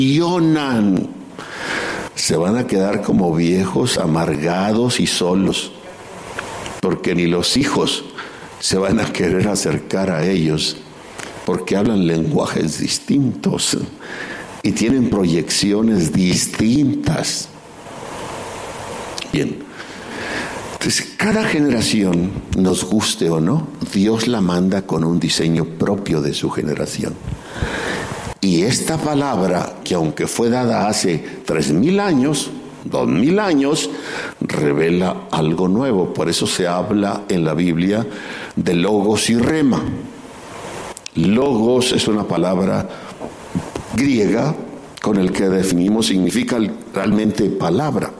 Yonan. Se van a quedar como viejos, amargados y solos, porque ni los hijos se van a querer acercar a ellos, porque hablan lenguajes distintos y tienen proyecciones distintas. Bien, entonces cada generación, nos guste o no, Dios la manda con un diseño propio de su generación. Y esta palabra, que aunque fue dada hace 3,000 años, 2,000 años, revela algo nuevo. Por eso se habla en la Biblia de logos y rema. Logos es una palabra griega con el que definimos, significa realmente palabra.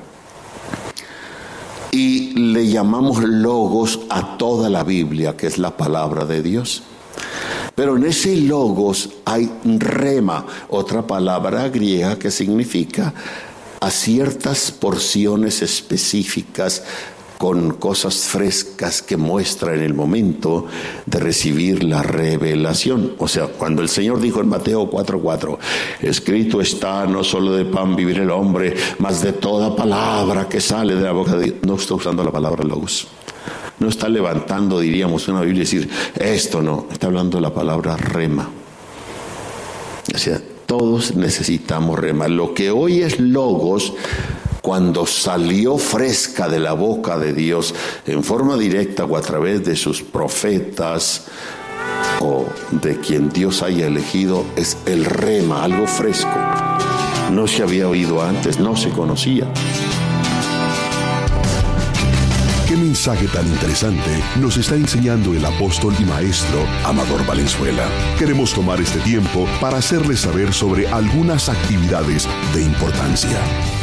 Y le llamamos logos a toda la Biblia, que es la palabra de Dios. Pero en ese logos hay rema, otra palabra griega que significa a ciertas porciones específicas con cosas frescas que muestra en el momento de recibir la revelación. O sea, cuando el Señor dijo en Mateo 4:4, escrito está, no solo de pan vivir el hombre, mas de toda palabra que sale de la boca de Dios. No está usando la palabra logos. No está levantando, diríamos, una Biblia y decir, esto no, está hablando la palabra rema. O sea, todos necesitamos rema. Lo que hoy es logos, cuando salió fresca de la boca de Dios, en forma directa o a través de sus profetas, o de quien Dios haya elegido, es el rema, algo fresco. No se había oído antes, no se conocía. ¿Qué mensaje tan interesante nos está enseñando el apóstol y maestro Amador Valenzuela? Queremos tomar este tiempo para hacerles saber sobre algunas actividades de importancia.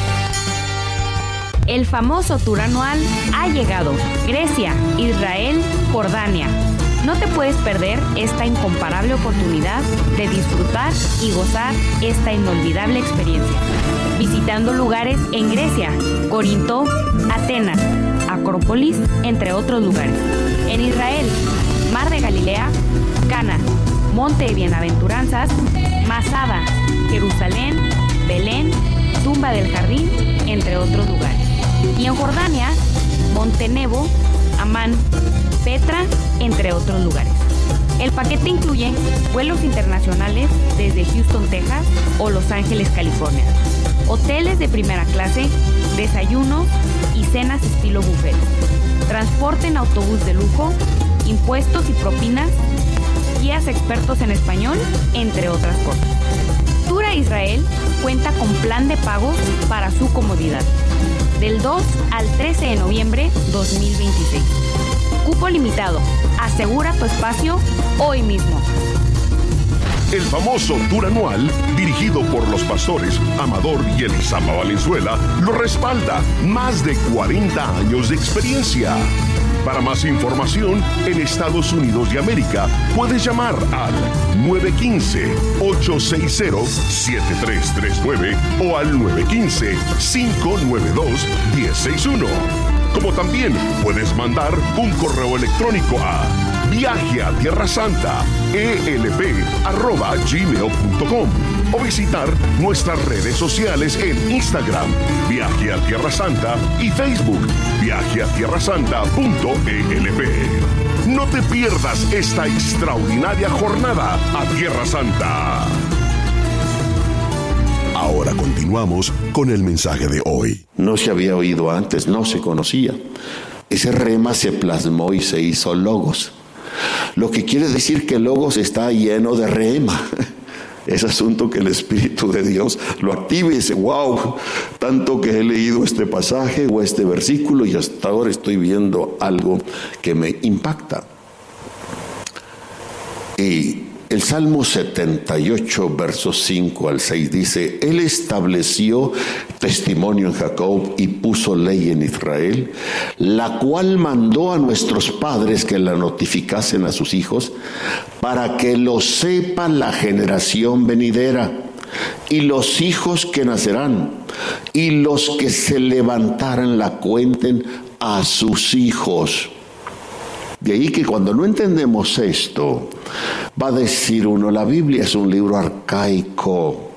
El famoso tour anual ha llegado. Grecia, Israel, Jordania. No te puedes perder esta incomparable oportunidad de disfrutar y gozar esta inolvidable experiencia. Visitando lugares en Grecia, Corinto, Atenas, Acrópolis, entre otros lugares. En Israel, Mar de Galilea, Cana, Monte de Bienaventuranzas, Masada, Jerusalén, Belén, Tumba del Jardín, entre otros lugares. Y en Jordania, Monte Nebo, Amán, Petra, entre otros lugares. El paquete incluye vuelos internacionales desde Houston, Texas o Los Ángeles, California, hoteles de primera clase, desayunos y cenas estilo buffet, transporte en autobús de lujo, impuestos y propinas, guías expertos en español, entre otras cosas. Tour a Israel cuenta con plan de pagos para su comodidad. Del 2 al 13 de noviembre 2026. Cupo limitado. Asegura tu espacio hoy mismo. El famoso tour anual, dirigido por los pastores Amador y Elisama Valenzuela, lo respalda. Más de 40 años de experiencia. Para más información, en Estados Unidos de América, puedes llamar al 915-860-7339 o al 915-592-1061. Como también puedes mandar un correo electrónico a viajeatierrasanta@gmail.com o visitar nuestras redes sociales en Instagram, Viaje a Tierra Santa, y Facebook, viajeatierrasanta.elp. No te pierdas esta extraordinaria jornada a Tierra Santa. Ahora continuamos con el mensaje de hoy. No se había oído antes, no se conocía. Ese rema se plasmó y se hizo logos. Lo que quiere decir que logos está lleno de rema. Es asunto que el Espíritu de Dios lo active y dice, wow, tanto que he leído este pasaje o este versículo y hasta ahora estoy viendo algo que me impacta. Y el Salmo 78, versos 5 al 6 dice, Él estableció testimonio en Jacob y puso ley en Israel, la cual mandó a nuestros padres que la notificasen a sus hijos, para que lo sepa la generación venidera, y los hijos que nacerán, y los que se levantaran la cuenten a sus hijos. De ahí que cuando no entendemos esto, va a decir uno, la Biblia es un libro arcaico.